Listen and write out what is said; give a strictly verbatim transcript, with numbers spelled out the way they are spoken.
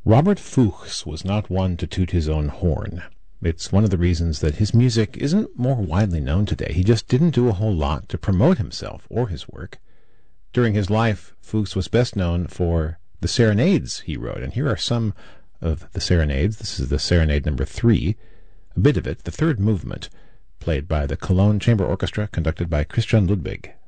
Robert Fuchs was not one to toot his own horn. It's one of the reasons that his music isn't more widely known today. He just didn't do a whole lot to promote himself or his work. During his life, Fuchs was best known for the serenades he wrote, and here are some of the serenades. This is the serenade number three, a bit of it, the third movement, played by the Cologne Chamber Orchestra, conducted by Christian Ludwig.